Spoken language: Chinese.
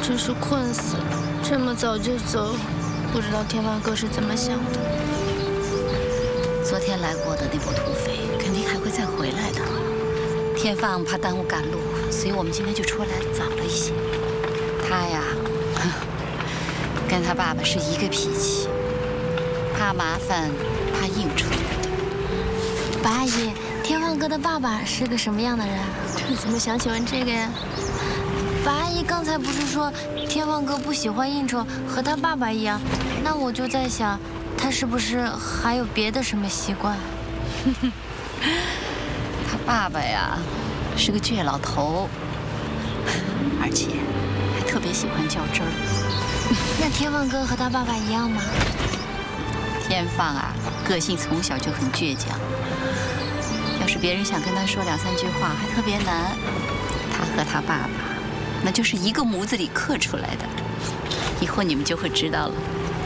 真是困死了，这么早就走，不知道天放哥是怎么想的。 昨天来过的那波土匪肯定还会再回来的。天放怕耽误赶路，所以我们今天就出来早了一些。他呀，跟他爸爸是一个脾气，怕麻烦，怕应酬。 白阿姨，天放哥的爸爸是个什么样的人啊？你怎么想起问这个呀？白阿姨刚才不是说天放哥不喜欢应酬，和他爸爸一样？那我就在想，他是不是还有别的什么习惯？ 他爸爸呀，是个倔老头，而且还特别喜欢较真儿。 那天放哥和他爸爸一样吗？ 天放啊，个性从小就很倔强。要是别人想跟他说2、3句话，还特别难。他和他爸爸，那就是一个模子里刻出来的。以后你们就会知道了。